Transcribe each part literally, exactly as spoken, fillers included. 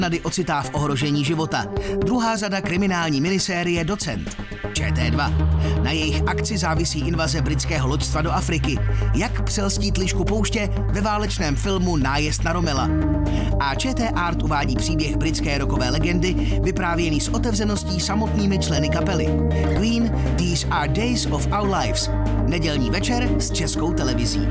Nady ocitá v ohrožení života. Druhá řada kriminální minisérie Docent. Č T dva. Na jejich akci závisí invaze britského loďstva do Afriky. Jak přelstít lišku pouště ve válečném filmu Nájezd na Romela. A Č T Art uvádí příběh britské rockové legendy, vyprávěný s otevřeností samotnými členy kapely. Queen, These Are Days of Our Lives. Nedělní večer s Českou televizí.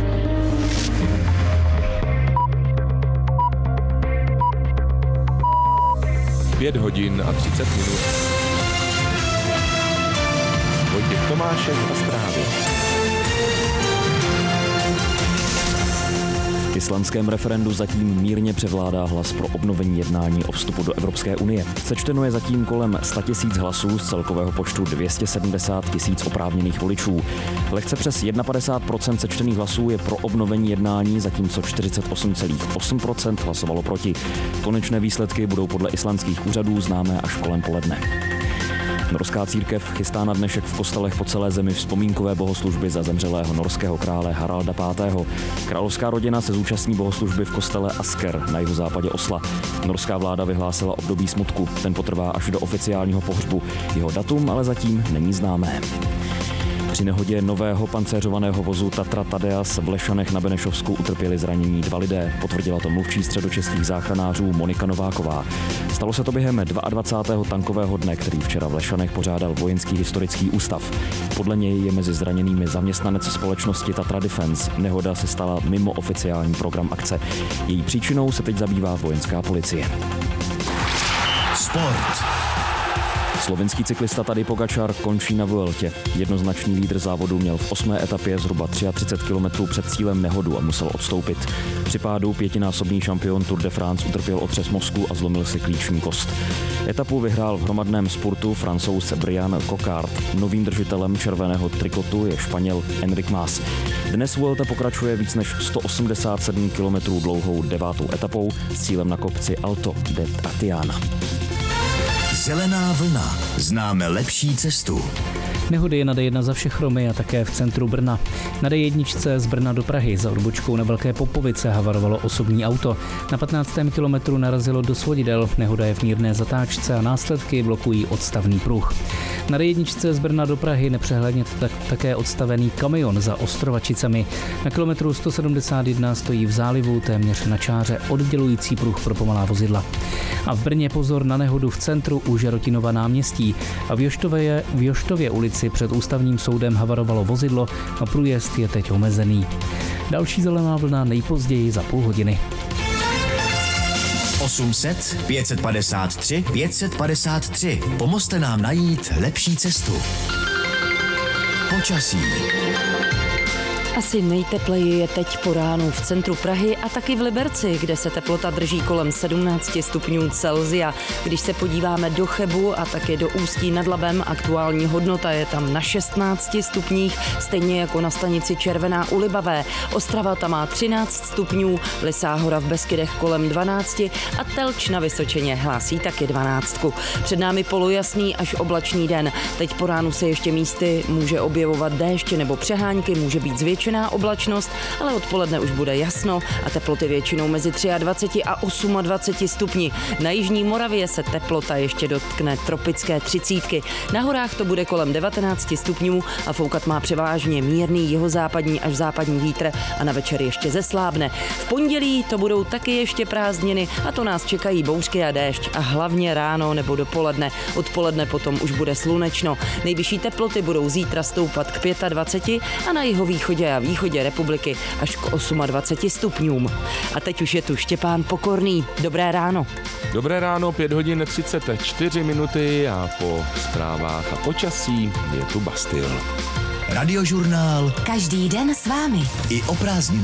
Pět hodin a třicet minut. Vojtěch Tomášek a zprávy. V islandském referendu zatím mírně převládá hlas pro obnovení jednání o vstupu do Evropské unie. Sečteno je zatím kolem sto tisíc hlasů z celkového počtu dvě stě sedmdesát tisíc oprávněných voličů. Lehce přes padesát jedna procent sečtených hlasů je pro obnovení jednání, zatímco čtyřicet osm celá osm procent hlasovalo proti. Konečné výsledky budou podle islandských úřadů známé až kolem poledne. Norská církev chystá na dnešek v kostelech po celé zemi vzpomínkové bohoslužby za zemřelého norského krále Haralda pátého. Královská rodina se zúčastní bohoslužby v kostele Asker na jihozápadě Osla. Norská vláda vyhlásila období smutku, ten potrvá až do oficiálního pohřbu. Jeho datum ale zatím není známé. Při nehodě nového pancéřovaného vozu Tatra Tadeas v Lešanech na Benešovsku utrpěli zranění dva lidé, potvrdila to mluvčí středočeských záchranářů Monika Nováková. Stalo se to během dvacátého druhého tankového dne, který včera v Lešanech pořádal Vojenský historický ústav. Podle něj je mezi zraněnými zaměstnanec společnosti Tatra Defense. Nehoda se stala mimo oficiální program akce. Její příčinou se teď zabývá vojenská policie. Sport. Slovinský cyklista Tadej Pogačar končí na Vueltě. Jednoznačný lídr závodu měl v osmé etapě zhruba třicet tři kilometrů před cílem nehodu a musel odstoupit. Při pádu pětinásobný šampion Tour de France utrpěl otřes mozku a zlomil si klíční kost. Etapu vyhrál v hromadném spurtu Francouz Brian Coquard. Novým držitelem červeného trikotu je Španěl Enric Mas. Dnes Vuelta pokračuje víc než sto osmdesát sedm kilometrů dlouhou devátou etapou s cílem na kopci Alto de Tatiana. Zelená vlna. Známe lepší cestu. Nehody je na D jedna za Všechromy a také v centru Brna. Na D jedna z Brna do Prahy za odbočkou na Velké Popovice havarovalo osobní auto. Na patnáctém kilometru narazilo do svodidel. Nehoda je v mírné zatáčce a následky blokují odstavný pruh. Na D jedna z Brna do Prahy nepřehledně tak, také odstavený kamion za Ostrovačicemi. Na kilometru sto sedmdesát jedna stojí v zálivu téměř na čáře oddělující pruh pro pomalá vozidla. A v Brně pozor na nehodu v centru u Žerotinova náměstí. A v Joštově, v Joštově ulici před ústavním soudem havarovalo vozidlo a průjezd je teď omezený. Další zelená vlna nejpozději za půl hodiny. osm set, pět set padesát tři, pět set padesát tři. Pomozte nám najít lepší cestu. Počasí. Asi nejtepleji je teď po ránu v centru Prahy a taky v Liberci, kde se teplota drží kolem sedmnáct stupňů Celsia. Když se podíváme do Chebu a taky do Ústí nad Labem, aktuální hodnota je tam na šestnácti stupních, stejně jako na stanici Červená u Libavé. Ostrava tam má třináct stupňů, Lysá hora v Beskydech kolem dvanácti a Telč na Vysočině hlásí taky dvanáctku. Před námi polojasný až oblačný den. Teď po ránu se ještě místy může objevovat déšť nebo přehánky, může být zvětšená oblačnost, ale odpoledne už bude jasno a teploty většinou mezi dvacet tři a dvacet osm stupni. Na jižní Moravě se teplota ještě dotkne tropické třicítky. Na horách to bude kolem devatenáct stupňů a foukat má převážně mírný jihozápadní až západní vítr a na večer ještě zeslábne. V pondělí to budou taky ještě prázdniny a to nás čekají bouřky a déšť a hlavně ráno nebo dopoledne. Odpoledne potom už bude slunečno. Nejvyšší teploty budou zítra stoupat k dvaceti pěti a na jihovýchodě a východě republiky až k dvaceti osmi stupňům. A teď už je tu Štěpán Pokorný. Dobré ráno. Dobré ráno, pět hodin třicet čtyři minuty a po zprávách a počasí je tu Bastil. Radiožurnál. Každý den s vámi. I o prázdninách.